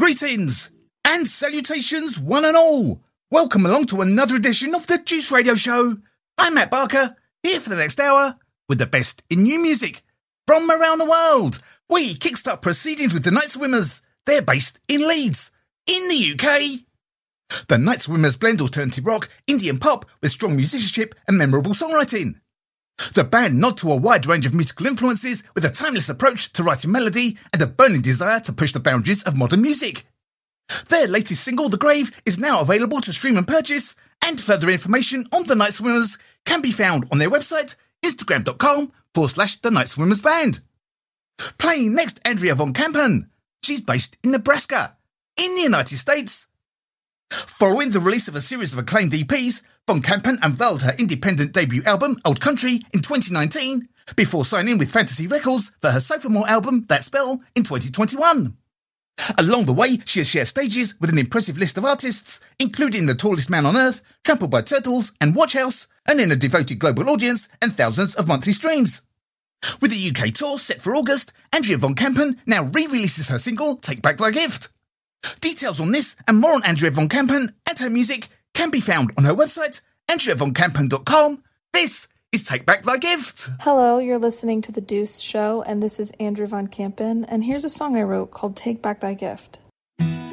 Greetings and salutations one and all. Welcome along to another edition of the Juice Radio Show. I'm Matt Barker, here for the next hour with the best in new music from around the world. We kickstart proceedings with the Night Swimmers. They're based in Leeds, in the UK. The Night Swimmers blend alternative rock, indie and pop with strong musicianship and memorable songwriting. The band nod to a wide range of musical influences with a timeless approach to writing melody and a burning desire to push the boundaries of modern music. Their latest single, The Grave, is now available to stream and purchase, and further information on the Night Swimmers can be found on their website, instagram.com/The Night Swimmers Band. Playing next, Andrea von Kampen. She's based in Nebraska, in the United States. Following the release of a series of acclaimed EPs, Von Kampen unveiled her independent debut album, Old Country, in 2019, before signing with Fantasy Records for her sophomore album, That Spell, in 2021. Along the way, she has shared stages with an impressive list of artists, including The Tallest Man on Earth, Trampled by Turtles, and Watchhouse, earning a devoted global audience and thousands of monthly streams. With the UK tour set for August, Andrea von Kampen now re-releases her single, Take Back Thy Gift. Details on this and more on Andrea von Kampen and her music can be found on her website, andreavonkampen.com. This is Take Back Thy Gift. Hello, you're listening to The Deuce Show, and this is Andrea von Kampen, and here's a song I wrote called Take Back Thy Gift.